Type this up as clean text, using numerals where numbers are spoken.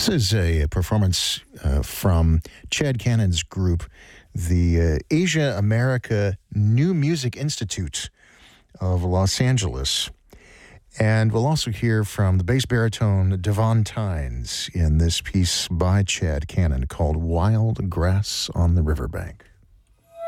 This is a performance from Chad Cannon's group, the Asia America New Music Institute of Los Angeles. And we'll also hear from the bass baritone Devon Tynes in this piece by Chad Cannon called Wild Grass on the Riverbank.